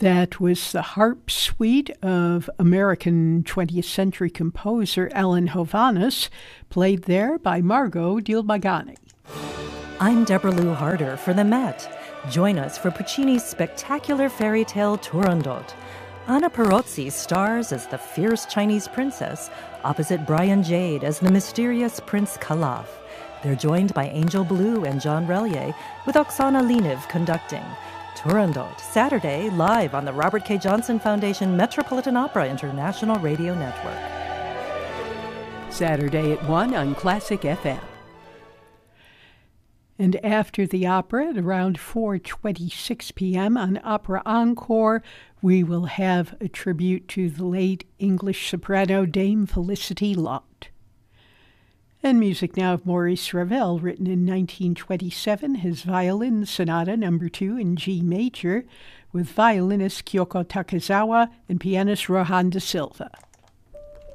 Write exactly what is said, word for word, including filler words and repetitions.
That was the harp suite of American twentieth century composer Ellen Hovhaness, played there by Margot Dilmagani. I'm Deborah Lou Harder for the Met. Join us for Puccini's spectacular fairy tale Turandot. Anna Perozzi stars as the fierce Chinese princess, opposite Brian Jade as the mysterious Prince Calaf. They're joined by Angel Blue and John Relier, with Oksana Leniv conducting. Turandot, Saturday, live on the Robert K. Johnson Foundation Metropolitan Opera International Radio Network. Saturday at one on Classic F M. And after the opera at around four twenty-six p.m. on Opera Encore, we will have a tribute to the late English soprano Dame Felicity Lott. And music now of Maurice Ravel, written in nineteen twenty-seven, his Violin Sonata number two in G major, with violinist Kyoko Takezawa and pianist Rohan da Silva.